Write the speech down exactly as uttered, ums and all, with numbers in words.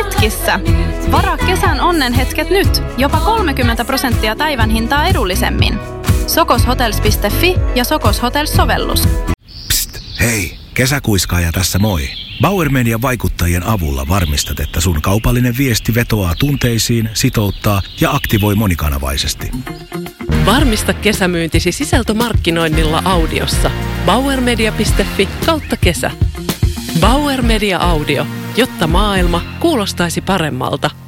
hetkissä. Varaa kesän onnenhetket nyt. Jopa kolmekymmentä prosenttia päivän hintaa edullisemmin. sokoshotels piste fi ja Sokos Hotels-sovellus. Psst, hei, kesäkuiskaaja tässä moi. Bauer Median vaikuttajien avulla varmistat, että sun kaupallinen viesti vetoaa tunteisiin, sitouttaa ja aktivoi monikanavaisesti. Varmista kesämyyntisi sisältömarkkinoinnilla audiossa. bauermedia piste fi kautta kesä. Bauer Media Audio, jotta maailma kuulostaisi paremmalta.